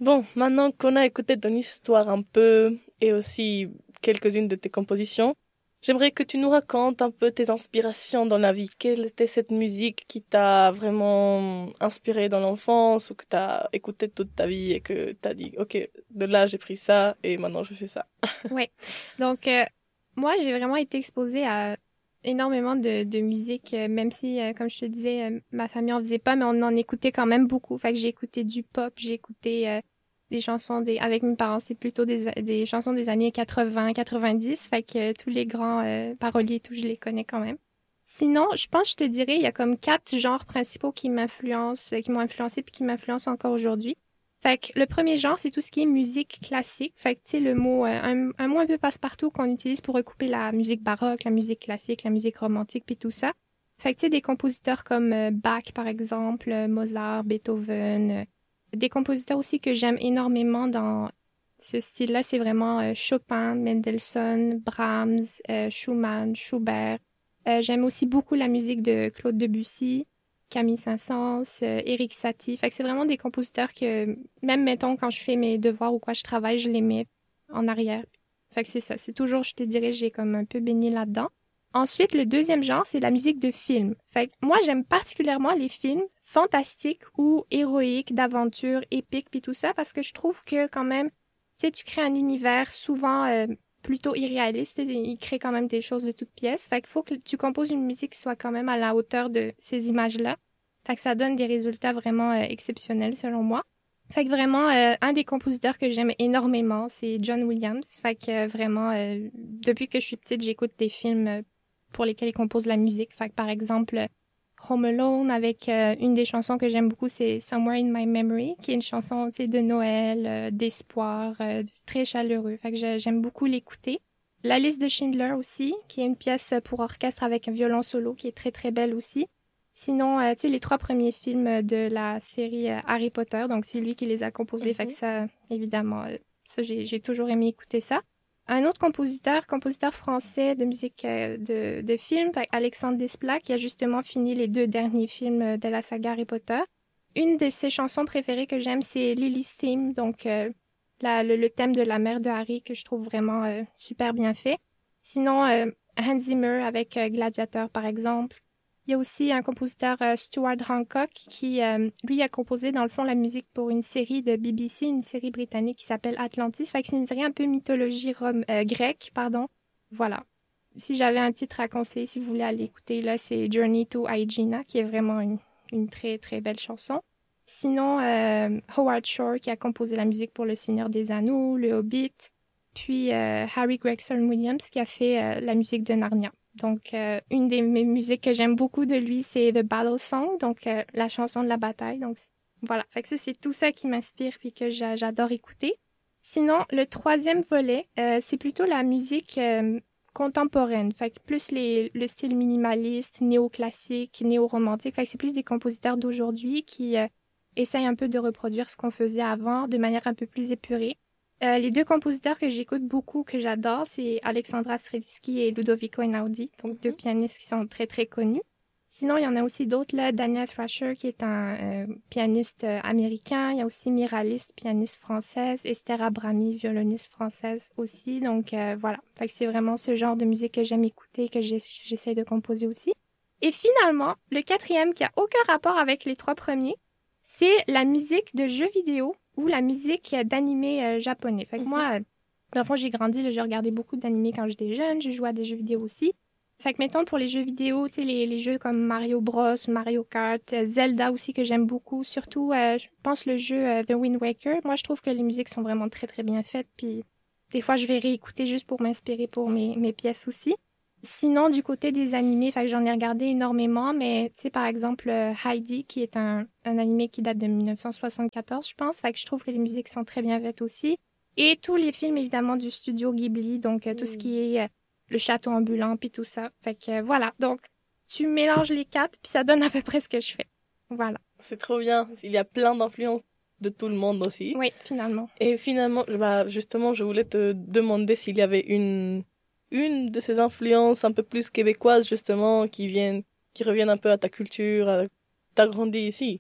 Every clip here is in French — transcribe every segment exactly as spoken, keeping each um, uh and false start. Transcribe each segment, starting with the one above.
Bon, maintenant qu'on a écouté ton histoire un peu et aussi quelques-unes de tes compositions, j'aimerais que tu nous racontes un peu tes inspirations dans la vie. Quelle était cette musique qui t'a vraiment inspiré dans l'enfance ou que t'as écouté toute ta vie et que t'as dit, OK, de là j'ai pris ça et maintenant je fais ça. Oui. Donc, euh, moi, j'ai vraiment été exposée à énormément de, de musique, euh, même si, euh, comme je te disais, euh, ma famille en faisait pas, mais on en écoutait quand même beaucoup. Fait que j'ai écouté du pop, j'ai écouté euh, des chansons des... Avec mes parents, c'est plutôt des, des chansons des années quatre-vingts, quatre-vingt-dix. Fait que euh, tous les grands euh, paroliers et tout, je les connais quand même. Sinon, je pense, je te dirais, il y a comme quatre genres principaux qui m'influencent, euh, qui m'ont influencé puis qui m'influencent encore aujourd'hui. Fait que le premier genre, c'est tout ce qui est musique classique. Fait que, tu sais, le mot, euh, un, un mot un peu passe-partout qu'on utilise pour recouper la musique baroque, la musique classique, la musique romantique, puis tout ça. Fait que, tu sais, des compositeurs comme euh, Bach, par exemple, euh, Mozart, Beethoven. Euh, des compositeurs aussi que j'aime énormément dans ce style-là, c'est vraiment euh, Chopin, Mendelssohn, Brahms, euh, Schumann, Schubert. Euh, j'aime aussi beaucoup la musique de Claude Debussy. Camille Saint-Saëns, euh, Éric Satie. Fait que c'est vraiment des compositeurs que, même mettons, quand je fais mes devoirs ou quoi, je travaille, je les mets en arrière. Fait que c'est ça. C'est toujours, je te dirais, j'ai comme un peu baigné là-dedans. Ensuite, le deuxième genre, c'est la musique de film. Fait que moi, j'aime particulièrement les films fantastiques ou héroïques, d'aventure, épiques, puis tout ça, parce que je trouve que quand même, tu sais, tu crées un univers souvent euh, plutôt irréaliste. Il crée quand même des choses de toutes pièces. Fait qu'il faut que tu composes une musique qui soit quand même à la hauteur de ces images-là. Fait que ça donne des résultats vraiment euh, exceptionnels selon moi. Fait que vraiment, euh, un des compositeurs que j'aime énormément, c'est John Williams. Fait que euh, vraiment, euh, depuis que je suis petite, j'écoute des films euh, pour lesquels il compose la musique. Fait que par exemple, Home Alone avec euh, une des chansons que j'aime beaucoup, c'est Somewhere in My Memory, qui est une chanson, tu sais, de Noël, euh, d'espoir, euh, très chaleureux. Fait que j'aime beaucoup l'écouter. La liste de Schindler aussi, qui est une pièce pour orchestre avec un violon solo qui est très très belle aussi. Sinon, euh, tu sais, les trois premiers films de la série euh, Harry Potter, donc c'est lui qui les a composés, mm-hmm. Fait que ça, évidemment, euh, ça j'ai, j'ai toujours aimé écouter ça. Un autre compositeur, compositeur français de musique euh, de, de film, Alexandre Desplat, qui a justement fini les deux derniers films de la saga Harry Potter. Une de ses chansons préférées que j'aime, c'est Lily's Theme, donc euh, la, le, le thème de la mère de Harry, que je trouve vraiment euh, super bien fait. Sinon, euh, Hans Zimmer avec euh, Gladiator, par exemple. Il y a aussi un compositeur, euh, Stuart Hancock, qui, euh, lui, a composé, dans le fond, la musique pour une série de B B C, une série britannique qui s'appelle Atlantis. Fait que c'est une série un peu mythologie rome, euh, grecque, pardon. Voilà. Si j'avais un titre à conseiller, si vous voulez aller écouter, là, c'est Journey to Aegina, qui est vraiment une, une très, très belle chanson. Sinon, euh, Howard Shore, qui a composé la musique pour Le Seigneur des Anneaux, Le Hobbit. Puis euh, Harry Gregson Williams, qui a fait euh, la musique de Narnia. Donc, euh, une des mes musiques que j'aime beaucoup de lui, c'est The Battle Song, donc euh, la chanson de la bataille. Donc, voilà. Fait que ça, c'est tout ça qui m'inspire puis que j'a- j'adore écouter. Sinon, le troisième volet, euh, c'est plutôt la musique euh, contemporaine. Fait que plus les, le style minimaliste, néoclassique, néo-romantique. Fait que c'est plus des compositeurs d'aujourd'hui qui euh, essayent un peu de reproduire ce qu'on faisait avant de manière un peu plus épurée. Euh, les deux compositeurs que j'écoute beaucoup, que j'adore, c'est Alexandra Stravinsky et Ludovico Einaudi, donc mm-hmm. deux pianistes qui sont très très connus. Sinon, il y en a aussi d'autres, là, Daniel Thrasher, qui est un euh, pianiste euh, américain. Il y a aussi Mira List, pianiste française, Esther Abrami, violoniste française aussi. Donc euh, voilà, fait que c'est vraiment ce genre de musique que j'aime écouter, que j'essaie de composer aussi. Et finalement, le quatrième, qui a aucun rapport avec les trois premiers, c'est la musique de jeux vidéo ou la musique d'animé euh, japonais. Fait que mm-hmm. moi, euh, dans le fond, j'ai grandi, là, j'ai regardé beaucoup d'animés quand j'étais jeune, je jouais à des jeux vidéo aussi. Fait que mettons pour les jeux vidéo, tu sais, les, les jeux comme Mario Bros, Mario Kart, euh, Zelda aussi que j'aime beaucoup. Surtout, euh, je pense le jeu euh, The Wind Waker. Moi, je trouve que les musiques sont vraiment très très bien faites. Puis des fois, je vais réécouter juste pour m'inspirer pour mes, mes pièces aussi. Sinon, du côté des animés, fait que j'en ai regardé énormément, mais tu sais, par exemple, euh, Heidi, qui est un, un animé qui date de dix-neuf cent soixante-quatorze, je pense. Fait que je trouve que les musiques sont très bien faites aussi. Et tous les films, évidemment, du studio Ghibli, donc euh, tout mmh. ce qui est euh, le château ambulant, puis tout ça. Fait que euh, voilà, donc tu mélanges les quatre, puis ça donne à peu près ce que je fais. Voilà. C'est trop bien. Il y a plein d'influences de tout le monde aussi. Oui, finalement. Et finalement, bah, justement, je voulais te demander s'il y avait une... une de ces influences un peu plus québécoises, justement, qui viennent, qui reviennent un peu à ta culture, à... t'as grandi ici.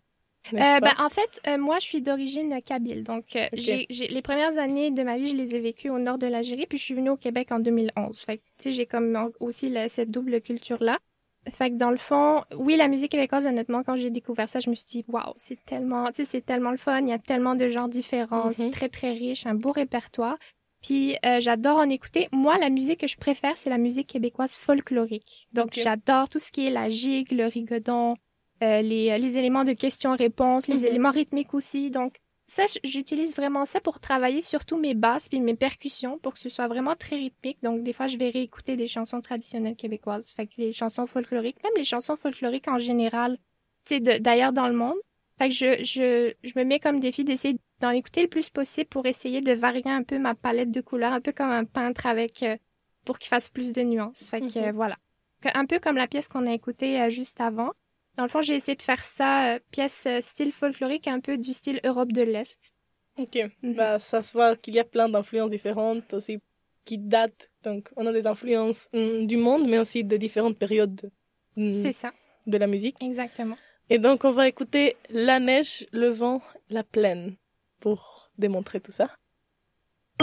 n'est-ce Euh, pas? ben, en fait, euh, moi, je suis d'origine kabyle. Donc, euh, Ok. j'ai, j'ai, les premières années de ma vie, je les ai vécues au nord de l'Algérie, puis je suis venue au Québec en deux mille onze. Fait que, tu sais, j'ai comme en- aussi la- cette double culture-là. Fait que dans le fond, oui, la musique québécoise, honnêtement, quand j'ai découvert ça, je me suis dit, waouh, c'est tellement, tu sais, c'est tellement le fun. Il y a tellement de genres différents. C'est Mhm. très, très riche, un beau répertoire. Puis, euh, j'adore en écouter. Moi, la musique que je préfère, c'est la musique québécoise folklorique. Donc, Ok. j'adore tout ce qui est la gigue, le rigodon, euh, les, les éléments de questions-réponses, les Mhm. éléments rythmiques aussi. Donc, ça, j- j'utilise vraiment ça pour travailler surtout mes basses puis mes percussions pour que ce soit vraiment très rythmique. Donc, des fois, je vais réécouter des chansons traditionnelles québécoises. Fait que les chansons folkloriques, même les chansons folkloriques en général, tu sais, de- d'ailleurs dans le monde. Fait que je, je, je me mets comme défi d'essayer d'en écouter le plus possible pour essayer de varier un peu ma palette de couleurs, un peu comme un peintre avec, euh, pour qu'il fasse plus de nuances. Fait que, Mhm. euh, voilà. Que- Un peu comme la pièce qu'on a écoutée euh, juste avant. Dans le fond, j'ai essayé de faire ça, euh, pièce euh, style folklorique, un peu du style Europe de l'Est. Ok. Mhm. Bah, ça se voit qu'il y a plein d'influences différentes aussi qui datent. Donc, on a des influences hum, du monde, mais aussi de différentes périodes hum, C'est ça, de la musique. exactement. Et donc, on va écouter la neige, le vent, la plaine pour démontrer tout ça.